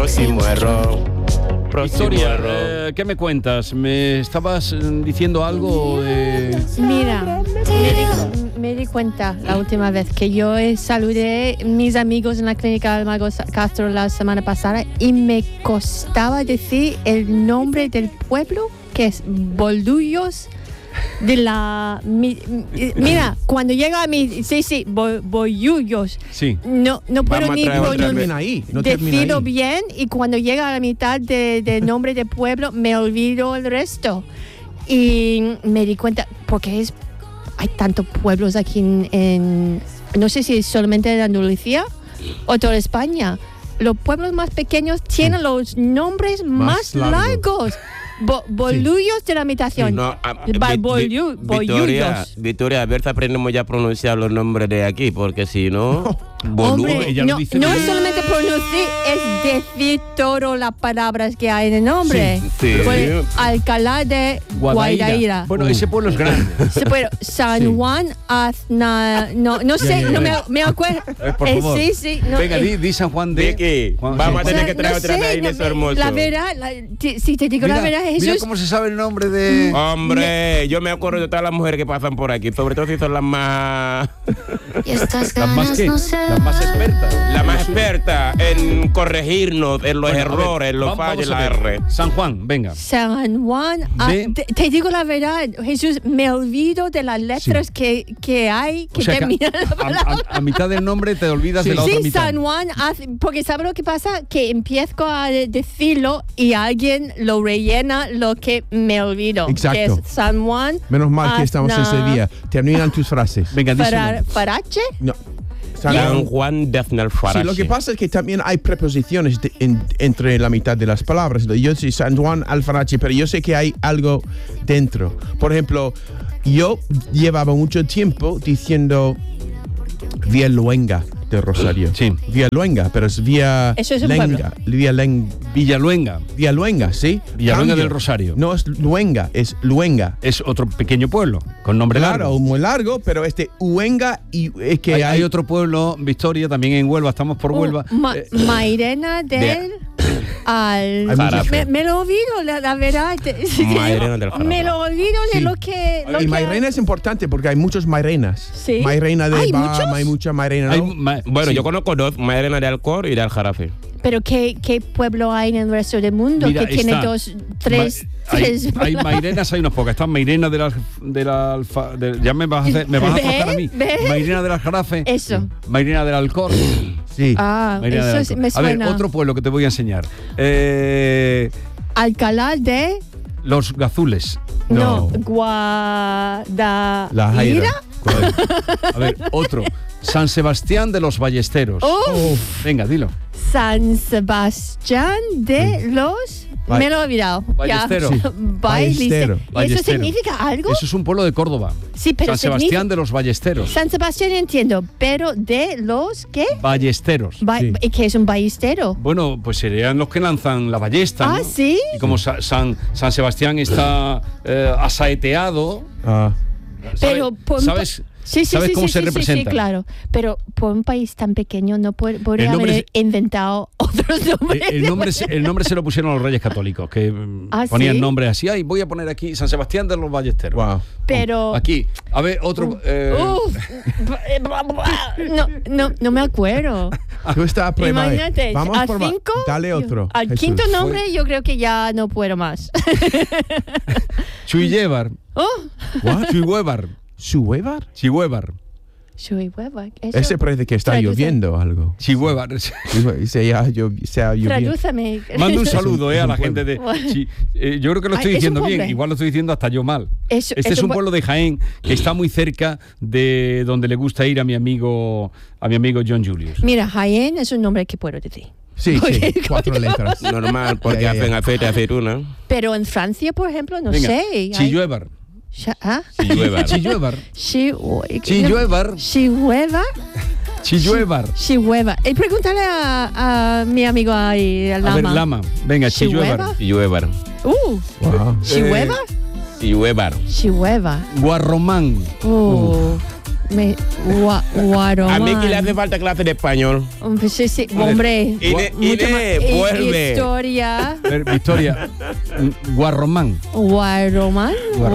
Próximo error. Victoria, ¿qué me cuentas? ¿Me estabas diciendo algo de...? Mira, me di cuenta la última vez que yo saludé a mis amigos en la clínica del Mago Castro la semana pasada y me costaba decir el nombre del pueblo, que es Boldullos de la... mira, cuando llega a mi... Sí, Boldullos. Sí. No puedo ni decirlo ahí. bien, y cuando llega a la mitad del nombre del pueblo me olvido el resto. Y me di cuenta, porque hay tantos pueblos aquí en no sé si es solamente en Andalucía o toda España. Los pueblos más pequeños tienen los nombres más largos. Bolullos de la imitación. Victoria, a ver si aprendemos ya a pronunciar los nombres de aquí, porque si no... Hombre, no es solamente pronunciar, es decir todas las palabras que hay en el nombre. Sí. Pues, Alcalá de Guadaira. Bueno, ese pueblo es grande. San Juan Azna... No sé, no me acuerdo. Por favor. Sí. No, venga, di San Juan de... Vicky, vamos a tener que traer otra vez eso hermoso. La verdad, si te digo la verdad, Jesús... Mira cómo se sabe el nombre de... Hombre, yo me acuerdo de todas las mujeres que pasan por aquí, sobre todo si son las más... ¿Las más qué? Las más expertas. La más experta en corregirnos, en los errores, en los fallos, en la R. San Juan, venga. San Juan, te digo la verdad, Jesús, me olvido de las letras que hay, que terminan la palabra. A mitad del nombre te olvidas de la otra mitad. San Juan, porque ¿sabes lo que pasa? Que empiezo a decirlo y alguien lo rellena lo que me olvido. Exacto. Que es San Juan. Menos mal que estamos en Sevilla. Terminan tus frases. Venga, ¿Farache? No. San Juan de Alfarache. Sí, lo que pasa es que también hay preposiciones entre la mitad de las palabras. Yo soy San Juan Alfarache, pero yo sé que hay algo dentro. Por ejemplo, yo llevaba mucho tiempo diciendo Villaluenga de Rosario. Sí. Villaluenga, pero es Vía Eso es un Lenga. Villaluenga. Villaluenga, ¿sí? Villaluenga del Rosario. No es Luenga, es Luenga. Es otro pequeño pueblo, con nombre largo. Claro, muy largo, pero Uenga y es que hay otro pueblo, Victoria, también en Huelva, estamos por Huelva. Mairena del Jarafe. Me lo olvido, la verdad. Mairena del Jarafe. Me lo olvido de lo que... Y Mairena es importante porque hay muchas Mairenas. Sí. Mairena de ¿Hay Bahama, muchos? hay muchas Mairenas. ¿No? Bueno, yo conozco dos, Mairena de Alcor y de Aljarafe. Pero ¿qué pueblo hay en el resto del mundo? Mira, que tiene tres... Hay Mairenas, hay unas pocas. Está Mairena ya me vas a tocar a mí. Mairena del Aljarafe. Eso. Mairena del Alcor. Sí. Mairena eso del me Alcor. suena. A ver, otro pueblo que te voy a enseñar. Alcalá de... Los Gazules. No. La Jaira. ¿Guadaira? A ver, otro. San Sebastián de los Ballesteros. Venga, dilo. San Sebastián de los... Me lo he olvidado. Ballestero. Ya. Ballestero. ¿Y eso significa algo? Eso es un pueblo de Córdoba. Sí, pero San Sebastián de los Ballesteros. San Sebastián entiendo, pero de los ¿qué? Ballesteros. ¿Y qué es un ballestero? Bueno, pues serían los que lanzan la ballesta, ¿no? ¿sí? Y como San Sebastián está asaeteado, Pero ¿sabes? ¿Sabes cómo se representa? Sí, claro. Pero por un país tan pequeño no podría haber inventado otros nombres. El nombre se lo pusieron los Reyes Católicos, que ponían nombres así. Ay, voy a poner aquí San Sebastián de los Ballesteros. Wow. Pero aquí, a ver, otro. No me acuerdo. Tú estás a prueba. Imagínate, Vamos al por 5. Dale otro. Al Jesús. quinto nombre yo creo que ya no puedo más. Chuillevar. Chuillevar. ¿Chuillevar? Chihuevar. Ese parece que está lloviendo algo. Chihuevar. Se ha llovido. Tradúzame. Mando un saludo a la gente de... yo creo que lo estoy diciendo bien, igual lo estoy diciendo hasta yo mal. Este es un pueblo de Jaén que está muy cerca de donde le gusta ir a mi amigo John Julius. Mira, Jaén es un nombre que puedo decir. Sí, 4 letras. Normal, porque hacen aceite de aceituna. Pero en Francia, por ejemplo, no sé. Chilluevar. Chilluevar. Chilluevar. Chilluevar. Chilluevar. Pregúntale a mi amigo ahí, Lama. A ver, Lama. Venga, Chilluevar. Chilluevar. ¿Chilluevar? Chilluevar. Chilluevar. Guarromán. Guaromán. A mí que le hace falta clase de español. Sí, hombre. Inés, vuelve. Historia. Victoria, Guarromán. Guaromán.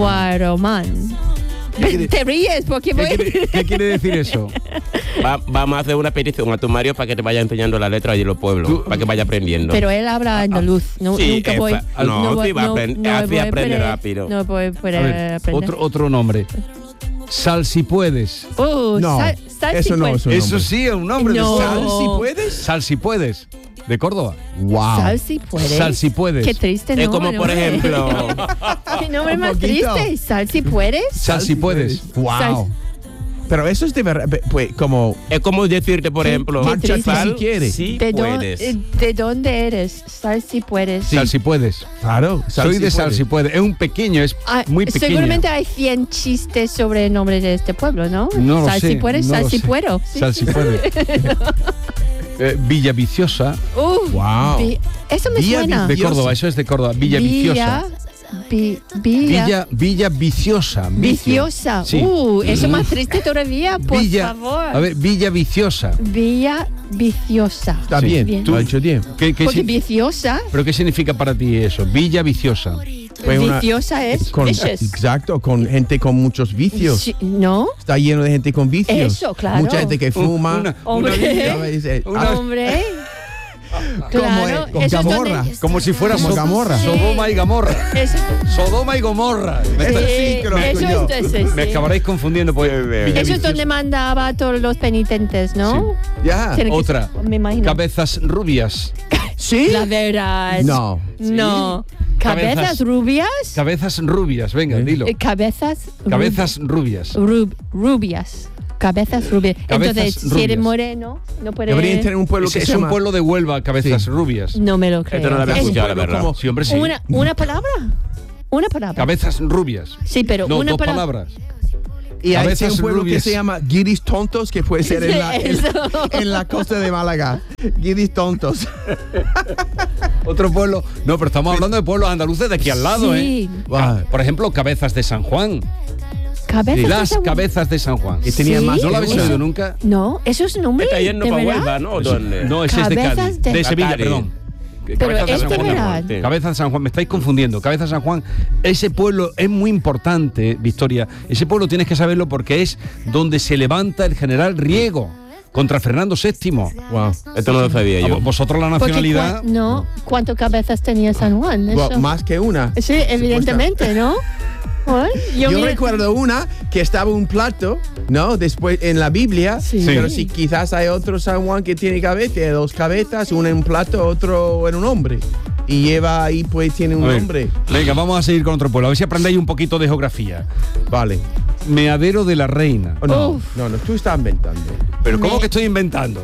Te ríes porque ¿Qué quiere decir eso? Vamos a hacer una petición a tu Mario para que te vaya enseñando la letra de los pueblos, para que vaya aprendiendo. Pero él habla andaluz. Nunca voy. Así aprende rápido. No voy a poder aprender. Otro nombre. Sal si puedes. No, eso no es un nombre. Eso sí es un nombre. No. ¿Sal si puedes? Sal si puedes. De Córdoba. Wow. Sal si puedes. Sal si puedes. Qué triste, ¿no? Es como, por ejemplo... Qué nombre más triste. Sal si puedes. Sal si puedes. Wow. Pero eso es de verdad, pues como... Es como decirte, por ejemplo... Marcha si quieres. Si ¿De puedes. ¿De dónde eres? Sal si puedes. Sal si puedes. Claro. Soy de Sal si puedes. Es un pequeño, es muy pequeño. Seguramente hay 100 chistes sobre el nombre de este pueblo, ¿no? No lo Sal sé, si puedes, no sal lo si sé. puedo. Sal si puedes. Villa Viciosa. Wow. Eso me Villa suena. De Córdoba, eso es de Córdoba. Villa Viciosa. Villa Viciosa. Viciosa. Sí. Eso más triste todavía, por favor. A ver, Villa Viciosa. Villa Viciosa. Está Sí. bien. Lo ha hecho bien. Porque viciosa. ¿Pero qué significa para ti eso? Villa Viciosa. Pues viciosa es vicious. Exacto, con gente con muchos vicios. Sí, ¿no? Está lleno de gente con vicios. Eso, claro. Mucha gente que fuma. Hombre. Hombre. Claro, con eso es Gamorra. donde- Como si fuera Como Gamorra. Sodoma y Gomorra. Eso, Sodoma y Gomorra. Eso sí que lo eso digo yo. es sí. Me acabaréis confundiendo. Pues, Villa Eso es Viciosa. donde mandaba a todos los penitentes, ¿no? Ya. Tiene que Otra. ser- me imagino. Cabezas rubias. ¿Sí? La verdad. No. No. Cabezas. ¿Cabezas rubias? Cabezas rubias. Venga, dilo. Cabezas. Cabezas rubias. Rubias. Cabezas rubias. Cabezas Entonces, si rubias. eres moreno, no puedes. Deberían tener un pueblo que Es se un llama... pueblo de Huelva, Cabezas Sí. rubias. No me lo creo. Esto no lo había Es escuchado, la verdad. como- Sí, hombre, sí. una palabra. Una palabra. Cabezas rubias. Sí, pero No, una dos palabra. palabras. Y hay Cabezas un pueblo rubias. que se llama Guiris Tontos, que puede ser en la, Eso. en la costa de Málaga. Guiris Tontos. Otro pueblo. No, pero estamos hablando de pueblos andaluces de aquí al lado, Sí. ¿eh? Por ejemplo, Cabezas de San Juan. Cabezas. Las de- Cabezas de San Juan. Que tenía Sí. más ¿No lo habéis una. oído nunca? No, eso es nombre. Está yendo ¿De para verdad? Huelva, ¿no? ¿Dónde? No, ese es de Cabezas Cádiz. de- De Sevilla, Cádiz. perdón. Pero Cabezas de es San de Juan. verdad. Sí. Cabezas de San Juan, me estáis confundiendo. Cabezas de San Juan, ese pueblo es muy importante, Victoria. Ese pueblo tienes que saberlo porque es donde se levanta el general Riego contra Fernando VII. Wow. Esto no lo sabía yo. Vosotros la Porque nacionalidad. ¿cuántas cabezas tenía San Juan? Wow, Eso. más que una. Sí, evidentemente, ¿no? Bueno, Yo mira- recuerdo una que estaba un plato, ¿no? Después en la Biblia. Sí. Pero si quizás hay otro San Juan que tiene cabeza, dos cabezas, uno en un plato, otro en un hombre. Y lleva ahí, pues tiene un A ver, nombre. Venga, vamos a seguir con otro pueblo. A ver si aprendéis un poquito de geografía. Vale. Meadero de la Reina. Oh, no, Uf. no, tú estás inventando. Pero ¿cómo que estoy inventando?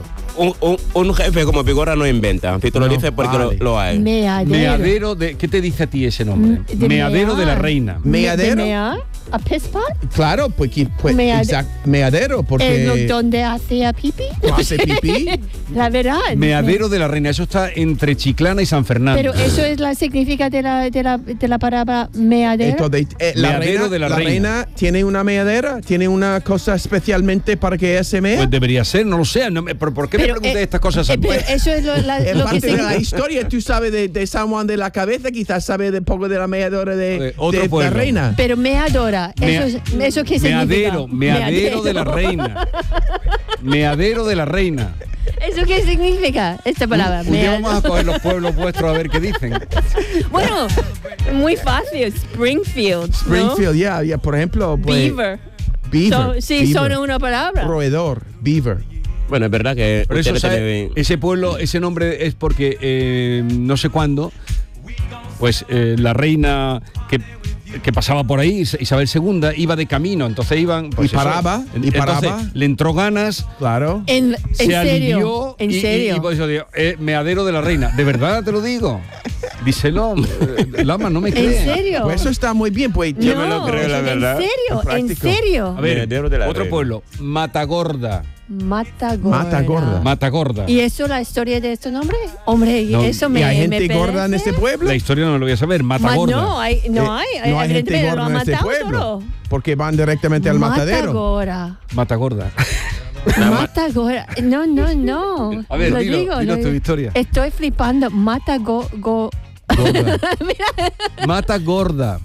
Un jefe como Pigora no inventa. Si tú lo No, dices porque vale. lo hay. Meadero. Meadero de... ¿Qué te dice a ti ese nombre? De Meadero de la mear. Reina. ¿Meadero? ¿De mear? ¿A piss pot? Claro, pues Meade- meadero, porque ¿Donde hacía pipí? no hace pipí. La verdad. Meadero de la Reina. Eso está entre Chiclana y San Fernando. Pero eso es la significa de la palabra meadero. Entonces, Meadero de la la reina. reina tiene una meadera, tiene una cosa especialmente para que ella se mea. Pues debería ser, no lo sé. ¿Pero por qué me preguntas estas cosas a mí? Pero eso es lo En que parte de la significa. historia, tú sabes de San Juan de la Cabeza, quizás sabes de poco de la meadera de Otro la pueblo. reina. Pero meadora, ¿eso qué significa? Meadero de la Reina. Meadero de la Reina. ¿Eso qué significa esta palabra? Un día Meadero. vamos a coger los pueblos vuestros a ver qué dicen. Bueno, muy fácil. Springfield. ¿no? Springfield, ya, por ejemplo. Pues, Beaver. Beaver. Sí, beaver. son una palabra. Roedor, beaver. Bueno, es verdad que Por eso, ustedes ¿sabes? tienen- Ese pueblo, ese nombre es porque no sé cuándo, pues la reina que pasaba por ahí, Isabel II, iba de camino, entonces iban... Pues Y paraba, y entonces paraba. le entró ganas, Claro. En se serio. alivió En y serio. por eso digo, meadero de la reina. ¿De verdad te lo digo? Díselo, Lama, no me ¿En crees. serio? Pues eso está muy bien, pues. Yo me lo creo, la verdad. ¿En serio? Es ¿En práctico. serio? A ver, Meadero de la otro reina. pueblo, Matagorda. Matagorda. ¿Y eso la historia de este nombre? Hombre, no, eso me ¿y hay gente me gorda en este pueblo? La historia no me lo voy a saber. Matagorda. No hay gente gorda en este pueblo. Todo. Porque van directamente al matadero. Matagorda. Matagorda. No. A ver, Digo, tu historia. Estoy flipando. Matagorda.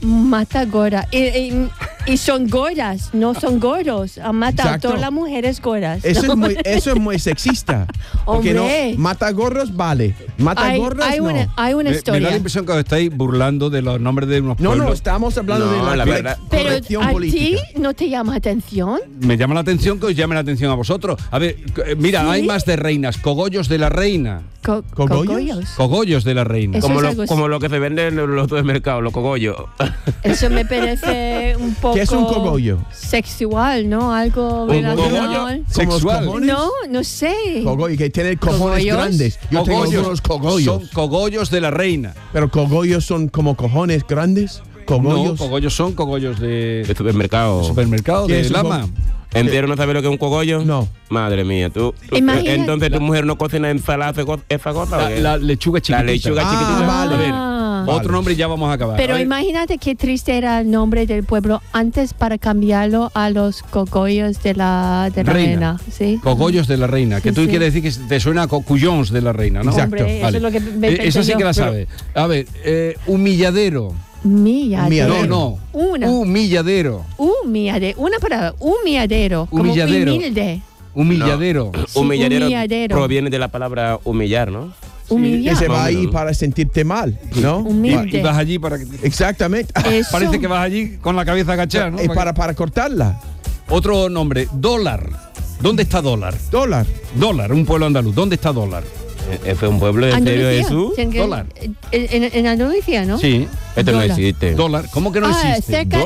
Y son gordas, no son gordos. Han matado a todas las mujeres gordas. Eso es muy sexista. Porque no, matagorros vale. Matagorros hay una historia. Me da la impresión que os estáis burlando de los nombres de unos pueblos. No, estamos hablando de la verdad. Pero ¿a política. ti no te llama atención? Me llama la atención que os llame la atención a vosotros. A ver, mira, ¿sí? Hay más de reinas. Cogollos de la reina. ¿Cogollos? Cogollos de la reina. Como lo que se vende en los supermercados, los cogollos. Eso me parece un poco... ¿Qué es un cogollo? Sexual, ¿no? Algo relacionado. ¿Sexual? No sé. Cogollo, que tiene cojones grandes. Yo tengo unos cogollos. Son cogollos de la reina. ¿Pero cogollos son como cojones grandes? ¿Cogollos? No, cogollos son cogollos de supermercado. De lama. ¿Entero no sabes lo que es un cogollo? No. Madre mía, tú entonces tu mujer no cocina ensalada esa cosa. La lechuga chiquitita. La lechuga chiquitita. Vale. A ver, otro nombre y ya vamos a acabar. Pero imagínate qué triste era el nombre del pueblo antes para cambiarlo a los cogollos de la reina. ¿Sí? Cogollos de la reina, que tú quieres decir que te suena a cuyons de la reina, ¿no? Exacto. Hombre, vale. Eso es lo que me esa sí que la sabe. A ver, humilladero. Humilladero. Humilladero. Una palabra. Humilladero. Humilladero. Como humilde. Humilladero. Sí, humilladero proviene de la palabra humillar, ¿no? Humillar. Que se va ahí para sentirte mal, ¿no? Humilde. Y vas allí para que... Exactamente. Parece que vas allí con la cabeza agachada, ¿no? Para cortarla. Otro nombre, dólar. ¿Dónde está dólar? Dólar, un pueblo andaluz. ¿Dónde está dólar? ¿Es un pueblo en serio Jesús? Dólar. En Andalucía, ¿no? Sí. Esto no existe. Dólar. ¿Cómo que no existe? Cerca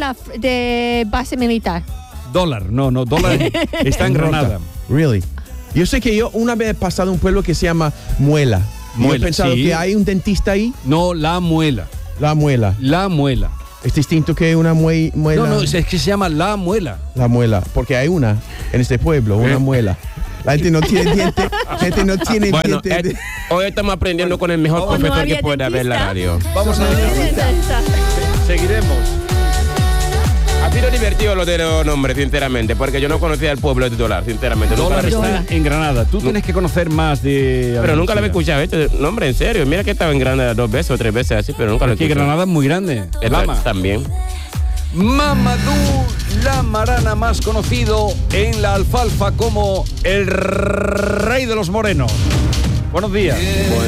de base militar. Dólar. No, dólar está en Granada. Really? Yo sé que yo una vez he pasado a un pueblo que se llama Muela. Yo he pensado que hay un dentista ahí. No, La Muela. La Muela. ¿Es distinto que una muela? No, es que se llama La Muela. La Muela, porque hay una en este pueblo, una muela. La gente no tiene dientes. Bueno, hoy estamos aprendiendo con el mejor profesor que puede haber en la radio. Vamos a ver. Seguiremos. Ha sido divertido lo de los nombres, sinceramente, porque yo no conocía el pueblo de Dólar, sinceramente. Dólar está en Granada. Tú tienes que conocer más de... Pero nunca lo había escuchado, este nombre, en serio. Mira que estaba en Granada 2 veces o 3 veces así, pero nunca lo he escuchado. Aquí Granada es muy grande. Lama también. Mamadou Lamarana, más conocido en la alfalfa como el rey de los morenos. Buenos días.